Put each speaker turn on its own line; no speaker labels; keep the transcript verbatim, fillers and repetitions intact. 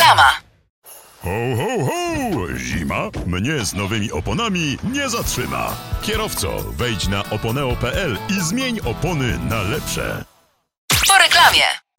Reklama.
Ho, ho, ho! Zima mnie z nowymi oponami nie zatrzyma. Kierowco, wejdź na oponeo kropka pe el i zmień opony na lepsze.
Po reklamie.